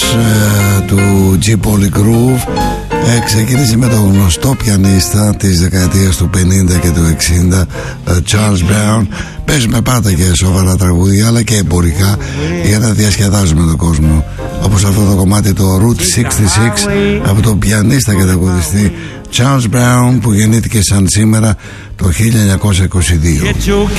του G. Poly Groove. Ξεκίνησε με τον γνωστό πιανίστα της δεκαετίας του 50 και του 60, Charles Brown. Παίζουμε πάντα και σοβαρά τραγούδια αλλά και εμπορικά για να διασκεδάζουμε τον κόσμο, όπως αυτό το κομμάτι, το Route 66, από τον πιανίστα και τραγουδιστή Charles Brown, που γεννήθηκε σαν σήμερα το 1922.